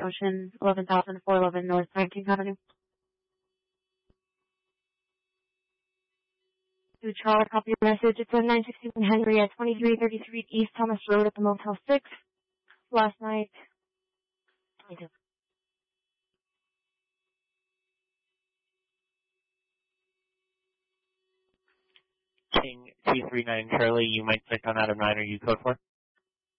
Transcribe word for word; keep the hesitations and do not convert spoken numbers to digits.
Ocean, eleven thousand four eleven North nineteenth Avenue. To Charles, copy your message. It's on nine sixty-one Henry at twenty-three thirty-three East Thomas Road at the Motel six. Last night. twenty-two. King two three nine Charlie, you might click on Adam nine, are you code four?